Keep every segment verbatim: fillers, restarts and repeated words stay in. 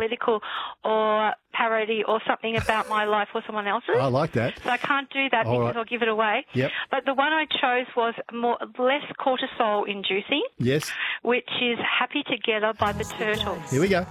political or parody or something about my life or someone else's. I like that. So I can't do that All because right. I'll give it away. Yep. But the one I chose was more less cortisol inducing, Yes. which is Happy Together by the Turtles. Here we go.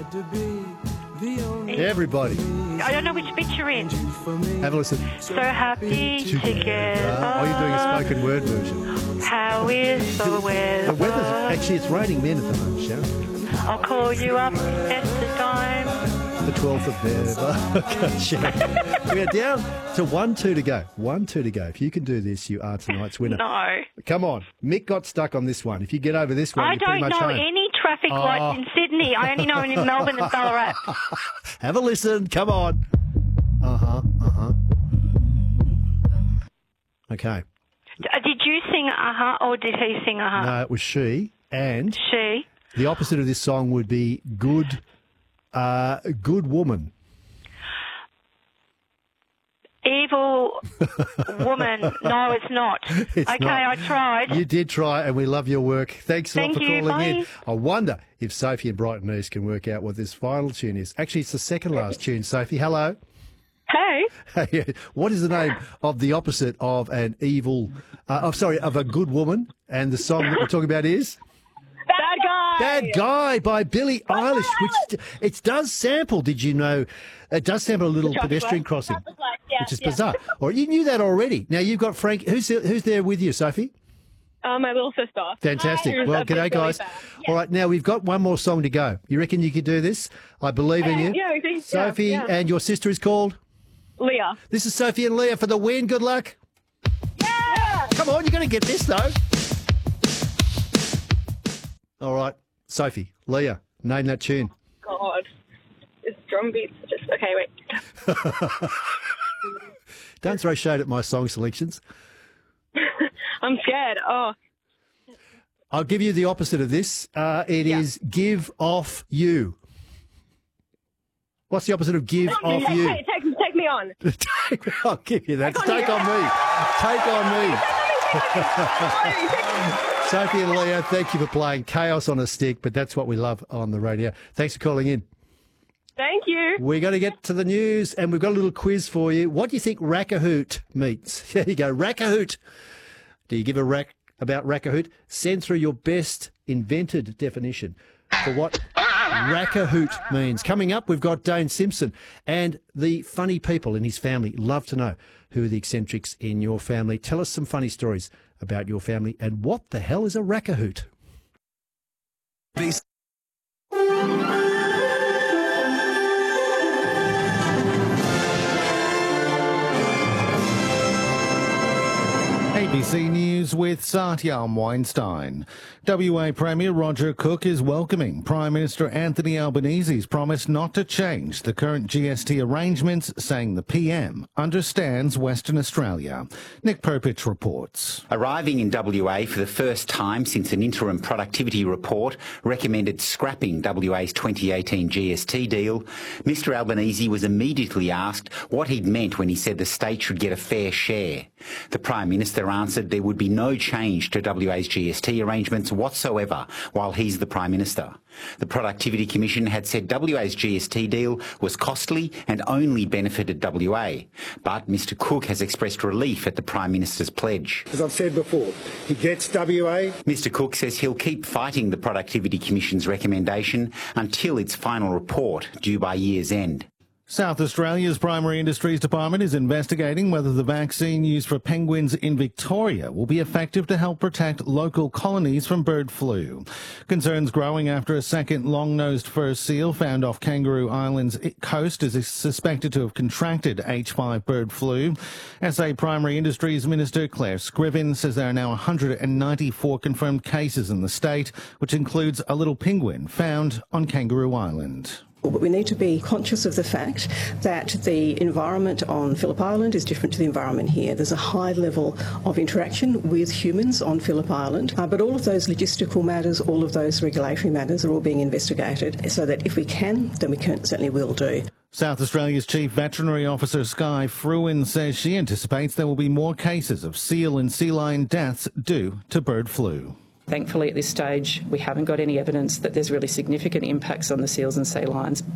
Everybody, I don't know which bit you're in. have a listen. So happy together. Oh, you're doing a spoken word version. How is the weather? The weather's actually, it's raining men at the moment, Sharon. I'll call you up at the time. The twelfth of November. Okay, Sharon. We are down to one, two to go. One, two to go. If you can do this, you are tonight's winner. No. Come on. Mick got stuck on this one. If you get over this one, I you're pretty don't much know home. any traffic Oh. lights in Sydney. I only know them in Melbourne and Ballarat. Have a listen. Come on. Uh-huh, uh-huh. Okay. D- uh, Did you sing uh-huh or did he sing uh-huh? No, it was she. And She. the opposite of this song would be good, uh, good woman. Evil woman. No, it's not. It's okay, not. I tried. You did try, and we love your work. Thanks a Thank lot for you, calling in. bye. I wonder if Sophie and Brighton East can work out what this final tune is. Actually, it's the second last tune, Sophie. Hello. Hey, What is the name of the opposite of an evil, uh, oh, sorry, of a good woman? And the song that we're talking about is? bad guy. Bad Guy by Billie Eilish, which it does sample, did you know? It does sample a little traffic pedestrian light. crossing, Traffic light, yeah, which is yeah. bizarre. Or you knew that already. Now you've got Frank. Who's there, who's there with you, Sophie? Uh, my little sister. Fantastic. Who's Well, a big g'day, Billy guys. fan. All right, now we've got one more song to go. You reckon you could do this? I believe in you. Yeah, I think- yeah, Sophie, yeah. and your sister is called? Leah. This is Sophie and Leah for the win. Good luck. Yeah. Come on, you're going to get this, though. All right, Sophie, Leah, name that tune. God. This drum beats are just okay. Wait. Don't throw shade at my song selections. I'm scared. Oh. I'll give you the opposite of this. Uh, it Yeah. is give off you. What's the opposite of give off Take, you? take, take, take me on. Take- I'll give you that. Take on Take you. on me. Take on me. Sophie and Leah, thank you for playing Chaos on a Stick, but that's what we love on the radio. Thanks for calling in. Thank you. We're going to get to the news, and we've got a little quiz for you. What do you think Rackahoot means? There you go, Rackahoot. Do you give a rack about Rackahoot? Send through your best invented definition for what Rackahoot means. Coming up, we've got Dane Simpson, and the funny people in his family. Love to know who are the eccentrics in your family. Tell us some funny stories about your family, and what the hell is a Rackahoot? A B C News with Satyam Weinstein. W A Premier Roger Cook is welcoming Prime Minister Anthony Albanese's promise not to change the current G S T arrangements, saying the P M understands Western Australia. Nick Perpich reports. Arriving in W A for the first time since an interim productivity report recommended scrapping W A's twenty eighteen G S T deal, Mr Albanese was immediately asked what he'd meant when he said the state should get a fair share. The Prime Minister answered there would be no change to W A's G S T arrangements whatsoever while he's the Prime Minister. The Productivity Commission had said W A's G S T deal was costly and only benefited W A. But Mr Cook has expressed relief at the Prime Minister's pledge. As I've said before, he gets W A. Mr Cook says he'll keep fighting the Productivity Commission's recommendation until its final report, due by year's end. South Australia's Primary Industries Department is investigating whether the vaccine used for penguins in Victoria will be effective to help protect local colonies from bird flu. Concerns growing after a second long-nosed fur seal found off Kangaroo Island's coast is suspected to have contracted H five bird flu. S A Primary Industries Minister Claire Scriven says there are now one hundred ninety-four confirmed cases in the state, which includes a little penguin found on Kangaroo Island. But we need to be conscious of the fact that the environment on Phillip Island is different to the environment here. There's a high level of interaction with humans on Phillip Island, uh, but all of those logistical matters, all of those regulatory matters are all being investigated, so that if we can, then we can, certainly will do. South Australia's Chief Veterinary Officer Sky Fruin says she anticipates there will be more cases of seal and sea lion deaths due to bird flu. Thankfully, at this stage, we haven't got any evidence that there's really significant impacts on the seals and sea lions.